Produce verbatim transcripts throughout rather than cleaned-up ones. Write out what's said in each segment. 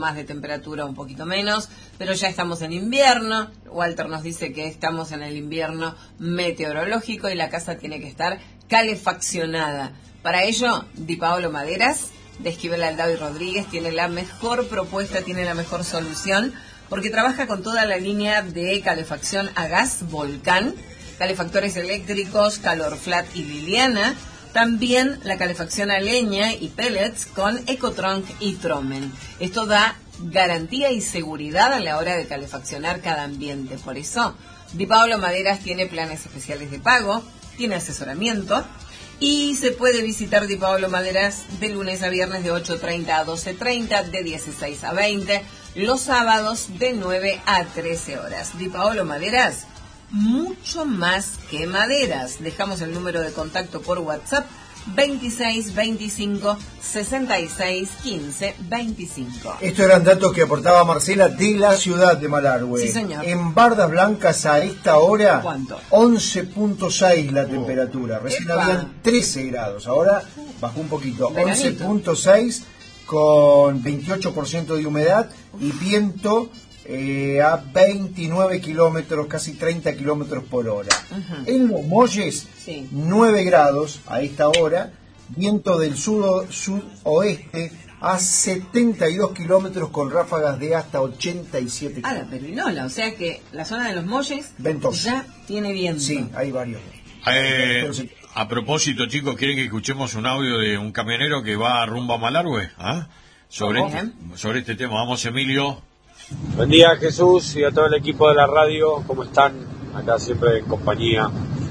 más de temperatura, un poquito menos, pero ya estamos en invierno. Walter nos dice que estamos en el invierno meteorológico y la casa tiene que estar calefaccionada. Para ello, Di Paolo Maderas, de Esquivel Aldao y Rodríguez, tiene la mejor propuesta, tiene la mejor solución, porque trabaja con toda la línea de calefacción a gas Volcán, calefactores eléctricos, Calor Flat y Liliana, también la calefacción a leña y pellets con Ecotrunk y Tromen. Esto da garantía y seguridad a la hora de calefaccionar cada ambiente. Por eso, Di Paolo Maderas tiene planes especiales de pago, tiene asesoramiento y se puede visitar Di Paolo Maderas de lunes a viernes de ocho treinta a doce treinta, de dieciséis a veinte, los sábados de nueve a trece horas. Di Paolo Maderas, mucho más que maderas. Dejamos el número de contacto por WhatsApp veintiséis veinticinco sesenta y seis quince veinticinco. Estos eran datos que aportaba Marcela de la ciudad de Malargüe. Sí, señor. En Bardas Blancas a esta hora, ¿cuánto? once punto seis la temperatura. Recién Epa. habían trece grados, ahora bajó un poquito. Veranito. once punto seis con veintiocho por ciento de humedad y viento eh, a veintinueve kilómetros, casi treinta kilómetros por hora. Uh-huh. En Los Molles, sí. nueve grados a esta hora, viento del sudo, sudoeste a setenta y dos kilómetros con ráfagas de hasta ochenta y siete kilómetros. Ah, la perinola, o sea que la zona de Los Molles Ventosa. Ya tiene viento. Sí, hay varios. Eh, a propósito, chicos, ¿quieren que escuchemos un audio de un camionero que va rumbo a Malargüe? ¿Ah? Sobre, este, sobre este tema. Vamos, Emilio. Buen día, Jesús, y a todo el equipo de la radio. ¿Cómo están? Acá siempre en compañía.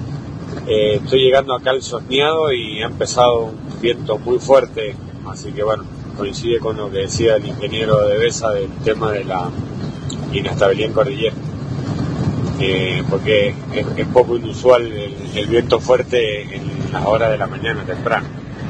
Eh, estoy llegando acá al Sosneado y ha empezado un viento muy fuerte, así que bueno, coincide con lo que decía el ingeniero de Besa del tema de la inestabilidad en cordillera, eh, porque es, es poco inusual el, el viento fuerte en las horas de la mañana temprano.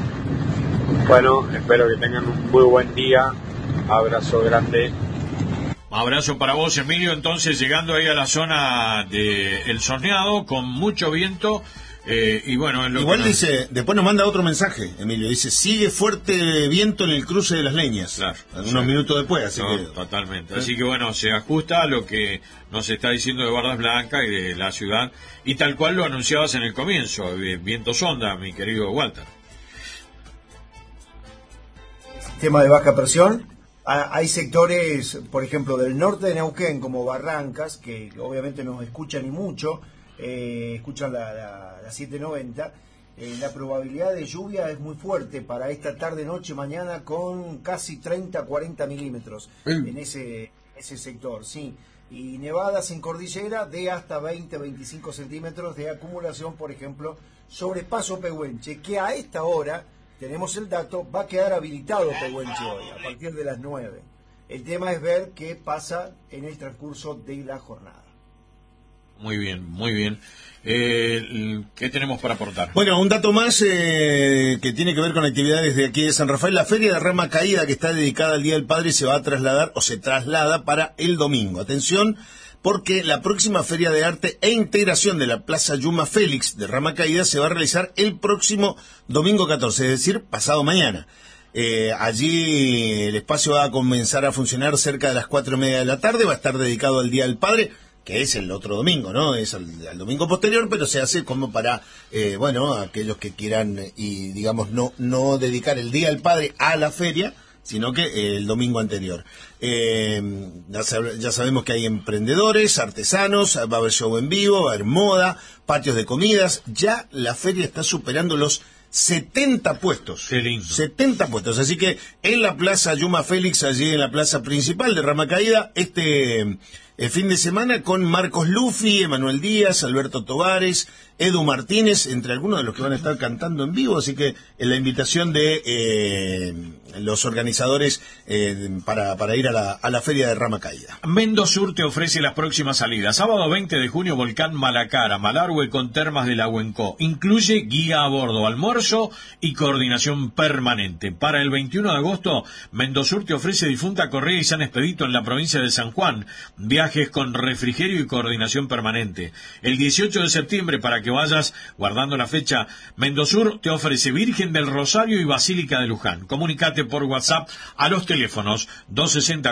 Bueno, espero que tengan un muy buen día. Abrazo grande. Abrazo para vos, Emilio. Entonces, llegando ahí a la zona de El Sosneado, con mucho viento, eh, y bueno... Es lo Igual que nos... dice, después nos manda otro mensaje, Emilio, dice, sigue fuerte viento en el cruce de las leñas. Claro. Algunos sí. minutos después, así no, que... Totalmente. ¿Eh? Así que bueno, se ajusta a lo que nos está diciendo de Bardas Blancas y de la ciudad, y tal cual lo anunciabas en el comienzo, viento sonda, mi querido Walter. Tema de baja presión. Hay sectores, por ejemplo, del norte de Neuquén, como Barrancas, que obviamente nos escuchan y mucho, eh, escuchan la, la, la setecientos noventa. Eh, la probabilidad de lluvia es muy fuerte para esta tarde, noche, mañana, con casi treinta a cuarenta milímetros mm. en ese, ese sector, sí. Y nevadas en cordillera de hasta veinte a veinticinco centímetros de acumulación, por ejemplo, sobre Paso Pehuenche, que a esta hora... tenemos el dato, va a quedar habilitado Pehuenche hoy, a partir de las nueve. El tema es ver qué pasa en el transcurso de la jornada. Muy bien, muy bien. Eh, ¿Qué tenemos para aportar? Bueno, un dato más eh, que tiene que ver con actividades de aquí de San Rafael. La Feria de Rama Caída, que está dedicada al Día del Padre, se va a trasladar o se traslada para el domingo. Atención, porque la próxima Feria de Arte e Integración de la Plaza Yuma Félix de Rama Caída se va a realizar el próximo domingo catorce, es decir, pasado mañana. Eh, allí el espacio va a comenzar a funcionar cerca de las cuatro y media de la tarde, va a estar dedicado al Día del Padre, que es el otro domingo, ¿no? Es al, al domingo posterior, pero se hace como para, eh, bueno, aquellos que quieran y, digamos, no, no dedicar el Día del Padre a la feria, sino que eh, el domingo anterior. Eh, ya, sab- ya sabemos que hay emprendedores, artesanos, va a haber show en vivo, va a haber moda, patios de comidas. Ya la feria está superando los setenta puestos. Qué lindo. setenta puestos. Así que en la Plaza Yuma Félix, allí en la plaza principal de Rama Caída, este el fin de semana con Marcos Luffy, Emanuel Díaz, Alberto Tovares, Edu Martínez, entre algunos de los que van a estar cantando en vivo. Así que en la invitación de eh, los organizadores eh, para, para ir a la, a la feria de Rama Caída. Mendosur te ofrece las próximas salidas. Sábado veinte de junio, Volcán Malacara, Malargüe con Termas de la Huencó. Incluye guía a bordo, almuerzo y coordinación permanente. Para el veintiuno de agosto, Mendosur te ofrece Difunta Correa y San Expedito en la provincia de San Juan. Viajes con refrigerio y coordinación permanente. El dieciocho de septiembre, para que vayas guardando la fecha, Mendosur te ofrece Virgen del Rosario y Basílica de Luján. Comunicate por WhatsApp a los teléfonos doscientos sesenta